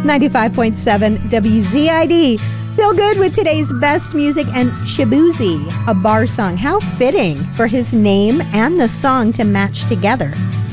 95.7 WZID. Feel good with today's best music and Shaboozey, a bar song. How fitting for his name and the song to match together.